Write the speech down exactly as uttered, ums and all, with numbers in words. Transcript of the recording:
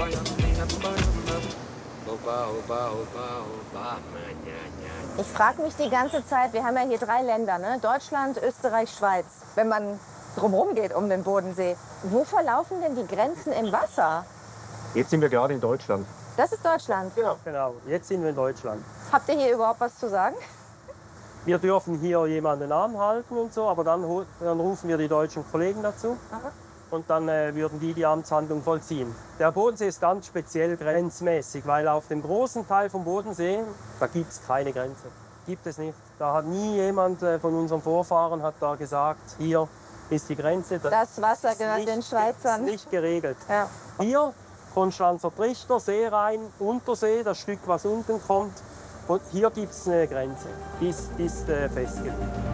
Ich frage mich die ganze Zeit, wir haben ja hier drei Länder, ne? Deutschland, Österreich, Schweiz. Wenn man drumherum geht um den Bodensee, wo verlaufen denn die Grenzen im Wasser? Jetzt sind wir gerade in Deutschland. Das ist Deutschland. Genau. Genau, jetzt sind wir in Deutschland. Habt ihr hier überhaupt was zu sagen? Wir dürfen hier jemanden anhalten und so, aber dann, dann rufen wir die deutschen Kollegen dazu. Aha. Und dann äh, würden die die Amtshandlung vollziehen. Der Bodensee ist ganz speziell grenzmäßig, weil auf dem großen Teil vom Bodensee, da gibt es keine Grenze. Gibt es nicht. Da hat nie jemand äh, von unseren Vorfahren hat da gesagt, hier ist die Grenze. Das, Das Wasser gehört den Schweizern. ist nicht geregelt. Ja. Hier, Konstanzer Trichter, Seerhein, Untersee, das Stück, was unten kommt. Und hier gibt es eine Grenze, die ist, die ist äh, festgelegt.